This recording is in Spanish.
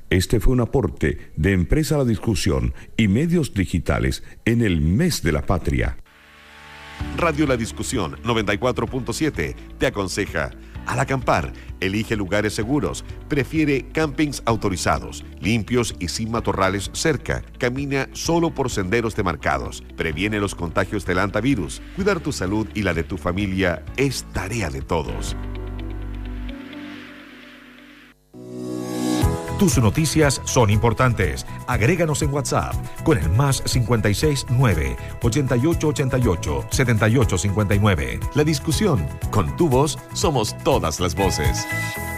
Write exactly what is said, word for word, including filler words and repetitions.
Este fue un aporte de Empresa La Discusión y Medios Digitales en el Mes de la Patria. Radio La Discusión noventa y cuatro punto siete te aconseja: al acampar, elige lugares seguros, prefiere campings autorizados, limpios y sin matorrales cerca, camina solo por senderos demarcados, previene los contagios del hantavirus. Cuidar tu salud y la de tu familia es tarea de todos. Tus noticias son importantes. Agréganos en WhatsApp con el más cincuenta y seis nueve, ochenta y ocho ochenta y ocho, setenta y ocho cincuenta y nueve. La Discusión. Con tu voz somos todas las voces.